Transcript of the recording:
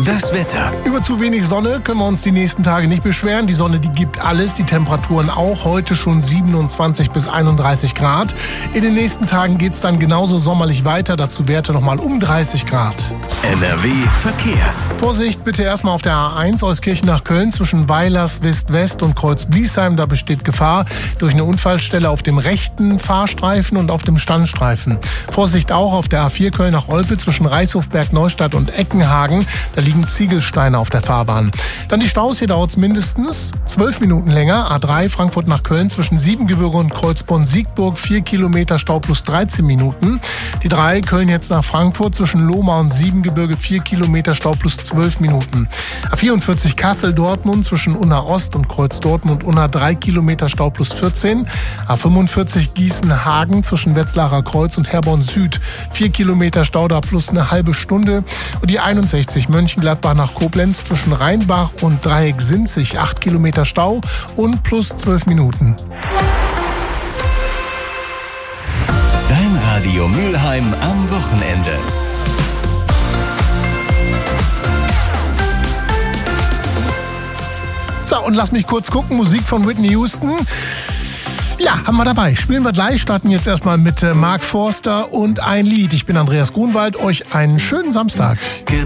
Das Wetter. Über zu wenig Sonne können wir uns die nächsten Tage nicht beschweren. Die Sonne, die gibt alles, die Temperaturen auch. Heute schon 27 bis 31 Grad. In den nächsten Tagen geht es dann genauso sommerlich weiter. Dazu Werte nochmal um 30 Grad. NRW Verkehr. Vorsicht bitte erstmal auf der A1 Euskirchen nach Köln zwischen Weilers West-West und Kreuz-Bliesheim. Da besteht Gefahr durch eine Unfallstelle auf dem rechten Fahrstreifen und auf dem Standstreifen. Vorsicht auch auf der A4 Köln nach Olpe zwischen Reichshofberg, Neustadt und Eckenhagen. Da liegen Ziegelsteine auf der Fahrbahn. Dann die Staus, hier dauert es mindestens 12 Minuten länger. A3 Frankfurt nach Köln zwischen Siebengebirge und Kreuzborn-Siegburg 4 Kilometer Stau plus 13 Minuten. Die 3 Köln jetzt nach Frankfurt zwischen Lohmar und Siebengebirge 4 Kilometer Stau plus 12 Minuten. A44 Kassel-Dortmund zwischen Unna Ost und Kreuz Dortmund Unna 3 Kilometer Stau plus 14. A45 Gießen-Hagen zwischen Wetzlarer Kreuz und Herborn Süd 4 Kilometer Stau da plus eine halbe Stunde. Und die 61 Mönchengladbach nach Koblenz zwischen Rheinbach und Dreieck-Sinzig 8 Kilometer Stau und plus 12 Minuten. Dein Radio Mülheim am Wochenende. So, und lass mich kurz gucken. Musik von Whitney Houston. Ja, haben wir dabei. Spielen wir gleich. Starten jetzt erstmal mit Mark Forster und ein Lied. Ich bin Andreas Grunwald. Euch einen schönen Samstag.